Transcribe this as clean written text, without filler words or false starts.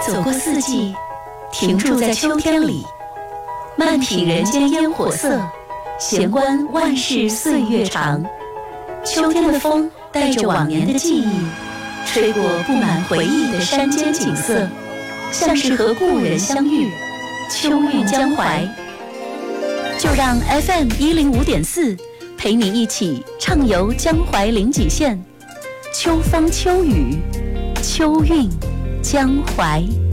走过四季，停驻在秋天里，慢品人间烟火色，闲观万事岁月长。秋天的风带着往年的记忆，吹过布满回忆的山间景色，像是和故人相遇，秋韵江淮。就让 FM105.4陪你一起畅游江淮临济县，秋风秋雨，秋韵江淮。